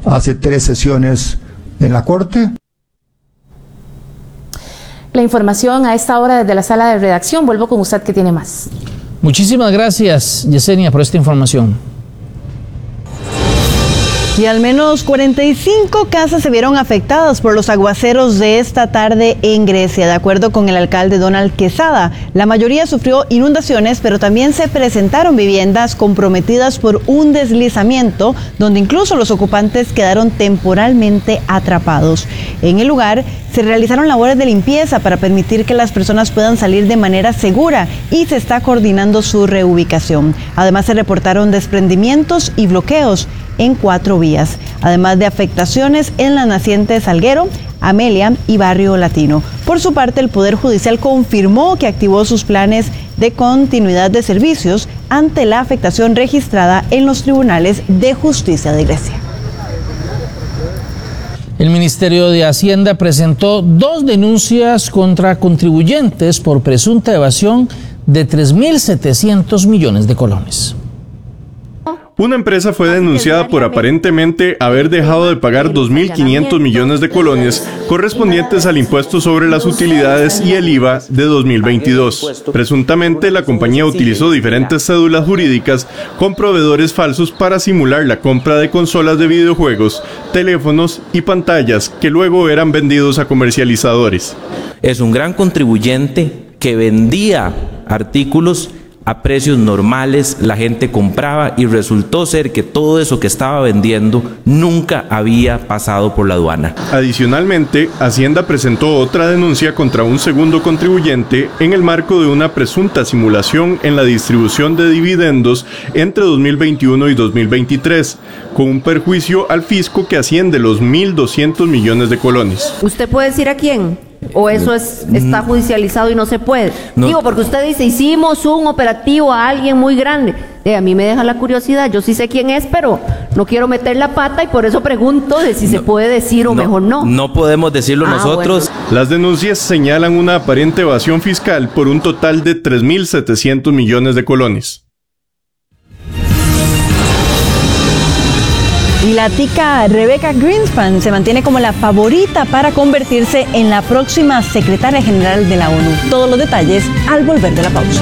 hace 3 sesiones en la Corte. La información a esta hora desde la sala de redacción. Vuelvo con usted, que tiene más. Muchísimas gracias, Yesenia, por esta información. Y al menos 45 casas se vieron afectadas por los aguaceros de esta tarde en Grecia. De acuerdo con el alcalde Donald Quesada, la mayoría sufrió inundaciones, pero también se presentaron viviendas comprometidas por un deslizamiento, donde incluso los ocupantes quedaron temporalmente atrapados. En el lugar se realizaron labores de limpieza para permitir que las personas puedan salir de manera segura y se está coordinando su reubicación. Además, se reportaron desprendimientos y bloqueos en 4 vías, además de afectaciones en la naciente Salguero, Amelia y Barrio Latino. Por su parte, el Poder Judicial confirmó que activó sus planes de continuidad de servicios ante la afectación registrada en los tribunales de justicia de Grecia. El Ministerio de Hacienda presentó 2 denuncias contra contribuyentes por presunta evasión de 3.700 millones de colones. Una empresa fue denunciada por aparentemente haber dejado de pagar 2.500 millones de colones correspondientes al impuesto sobre las utilidades y el IVA de 2022. Presuntamente, la compañía utilizó diferentes cédulas jurídicas con proveedores falsos para simular la compra de consolas de videojuegos, teléfonos y pantallas que luego eran vendidos a comercializadores. Es un gran contribuyente que vendía artículos a precios normales, la gente compraba y resultó ser que todo eso que estaba vendiendo nunca había pasado por la aduana. Adicionalmente, Hacienda presentó otra denuncia contra un segundo contribuyente en el marco de una presunta simulación en la distribución de dividendos entre 2021 y 2023, con un perjuicio al fisco que asciende los 1.200 millones de colones. ¿Usted puede decir a quién? ¿O eso está judicializado y no se puede? No. Digo, porque usted dice, hicimos un operativo a alguien muy grande. A mí me deja la curiosidad, yo sí sé quién es, pero no quiero meter la pata y por eso pregunto de si se puede decir o mejor no. No podemos decirlo nosotros. Bueno. Las denuncias señalan una aparente evasión fiscal por un total de 3.700 millones de colones. Y la tica Rebecca Greenspan se mantiene como la favorita para convertirse en la próxima secretaria general de la ONU. Todos los detalles al volver de la pausa.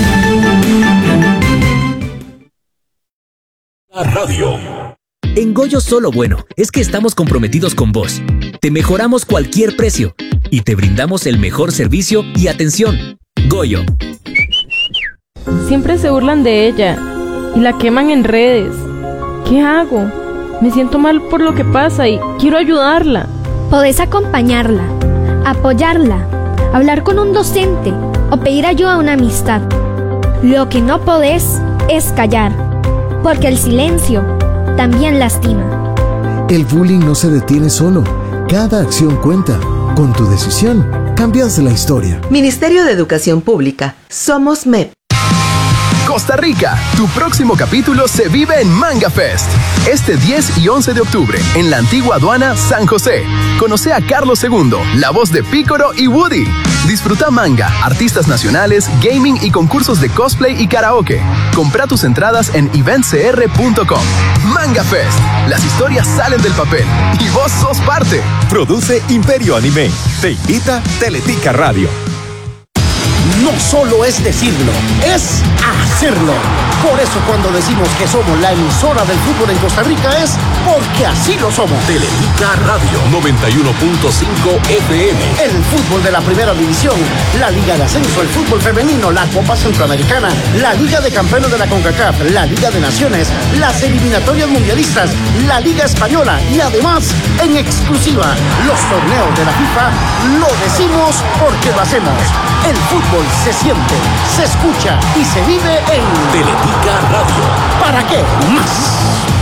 Radio. En Goyo solo bueno es que estamos comprometidos con vos. Te mejoramos cualquier precio y te brindamos el mejor servicio y atención. Goyo. Siempre se burlan de ella y la queman en redes. ¿Qué hago? Me siento mal por lo que pasa y quiero ayudarla. Podés acompañarla, apoyarla, hablar con un docente o pedir ayuda a una amistad. Lo que no podés es callar, porque el silencio también lastima. El bullying no se detiene solo. Cada acción cuenta. Con tu decisión, cambias la historia. Ministerio de Educación Pública. Somos MEP. Costa Rica, tu próximo capítulo se vive en Manga Fest. Este 10 y 11 de octubre, en la antigua aduana San José. Conoce a Carlos II, la voz de Pícoro y Woody. Disfruta manga, artistas nacionales, gaming y concursos de cosplay y karaoke. Compra tus entradas en eventcr.com. Manga Fest, las historias salen del papel y vos sos parte. Produce Imperio Anime. Te invita Teletica Radio. No solo es decirlo, es hacerlo. Por eso cuando decimos que somos la emisora del fútbol en Costa Rica es porque así lo somos. Teletica Radio 91.5 FM. El fútbol de la primera división, la Liga de Ascenso, el fútbol femenino, la Copa Centroamericana, la Liga de Campeones de la CONCACAF, la Liga de Naciones, las eliminatorias mundialistas, la Liga Española y además, en exclusiva, los torneos de la FIFA, lo decimos porque lo hacemos. El fútbol se siente, se escucha y se vive en Teletica Radio. ¿Para qué más?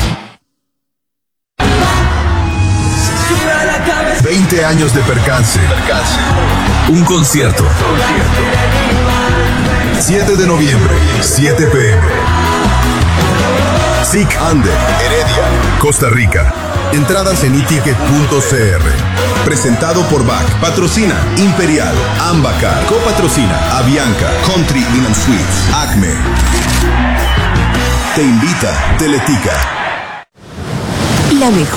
20 años de percance. Un concierto. 7 de noviembre, 7 p.m. SIC Ande, Heredia, Costa Rica. Entradas en iticket.cr. Presentado por BAC. Patrocina Imperial, Ambacar. Copatrocina Avianca, Country Inn & Suites, Acme. Te invita Teletica. La mejor